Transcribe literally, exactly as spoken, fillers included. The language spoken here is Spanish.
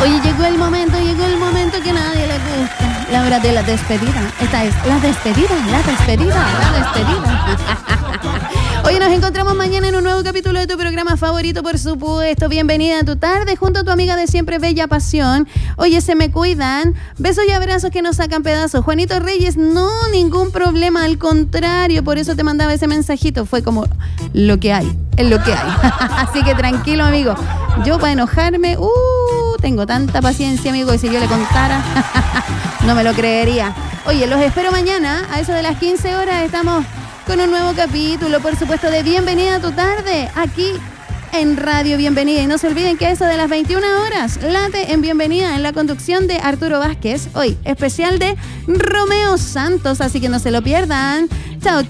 Oye, llegó el momento, llegó el momento que a nadie le gusta. La hora de la despedida. Esta es la despedida, la despedida, la despedida. Oye, nos encontramos mañana en un nuevo capítulo de tu programa favorito, por supuesto. Bienvenida a tu tarde junto a tu amiga de siempre, Bella Pasión. Oye, se me cuidan. Besos y abrazos que nos sacan pedazos. Juanito Reyes, no, ningún problema, al contrario. Por eso te mandaba ese mensajito. Fue como lo que hay, es lo que hay. Así que tranquilo, amigo. Yo para enojarme, uh, tengo tanta paciencia, amigo, y si yo le contara, no me lo creería. Oye, los espero mañana, a eso de las quince horas, estamos con un nuevo capítulo, por supuesto, de Bienvenida a tu tarde, aquí en Radio Bienvenida. Y no se olviden que a eso de las veintiuna horas, late en Bienvenida, en la conducción de Arturo Vázquez, hoy especial de Romeo Santos, así que no se lo pierdan. Chao.